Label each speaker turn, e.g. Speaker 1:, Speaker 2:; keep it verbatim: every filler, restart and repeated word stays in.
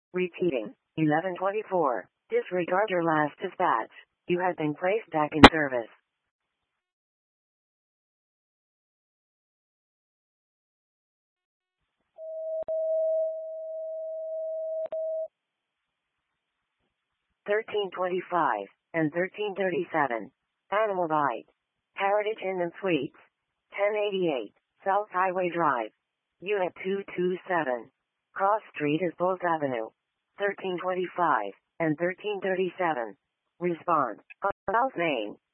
Speaker 1: Repeating. eleven twenty-four. Disregard your last dispatch. You have been placed back in service. thirteen twenty-five and thirteen thirty-seven. Animal Bite. Heritage Inn and Suites. ten eighty-eight. South Highway Drive. Unit two two seven. Cross Street is Bulls Avenue. thirteen twenty-five and thirteen thirty-seven. Response. Call's name.